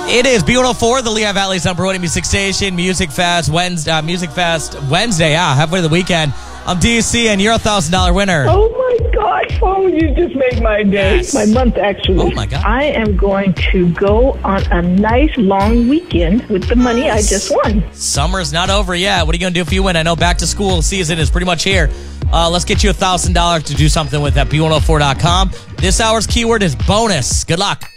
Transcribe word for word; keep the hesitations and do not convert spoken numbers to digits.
It is B one oh four, the Lehigh Valley's number one music station. Music Fest Wednesday. Uh, music Fest Wednesday. Yeah, halfway to the weekend. I'm D C, and you're a thousand dollar winner. Oh my God! Oh, you just made my day, Yes. my month actually. Oh my God! I am going to go on a nice long weekend with the money I just won. Summer's not over yet. What are you gonna do if you win? I know back to school season is pretty much here. Uh, let's get you a thousand dollars to do something with at B one oh four dot com. This hour's keyword is bonus. Good luck.